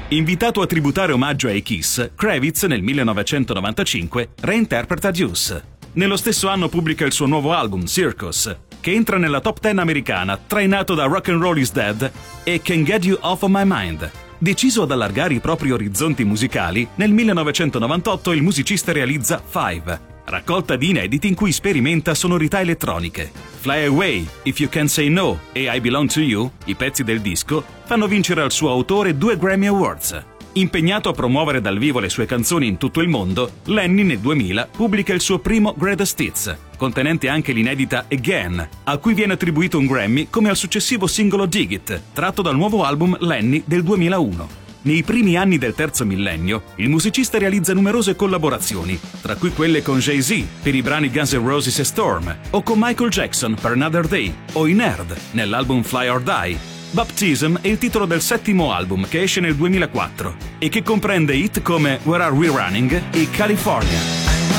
Invitato a tributare omaggio ai Kiss, Kravitz nel 1995 reinterpreta Deuce. Nello stesso anno pubblica il suo nuovo album, Circus, che entra nella top 10 americana, trainato da Rock and Roll is Dead e Can't Get You Off of My Mind. Deciso ad allargare i propri orizzonti musicali, nel 1998 il musicista realizza Five, raccolta di inediti in cui sperimenta sonorità elettroniche. Fly Away, If You Can't Say No e I Belong to You, i pezzi del disco, fanno vincere al suo autore 2 Grammy Awards. Impegnato a promuovere dal vivo le sue canzoni in tutto il mondo, Lenny nel 2000 pubblica il suo primo Greatest Hits, contenente anche l'inedita Again, a cui viene attribuito un Grammy come al successivo singolo Dig It, tratto dal nuovo album Lenny del 2001. Nei primi anni del terzo millennio, il musicista realizza numerose collaborazioni, tra cui quelle con Jay-Z per i brani Guns N' Roses e Storm, o con Michael Jackson per Another Day, o i Nerd nell'album Fly or Die. Baptism è il titolo del 7° album che esce nel 2004 e che comprende hit come Where Are We Running e California.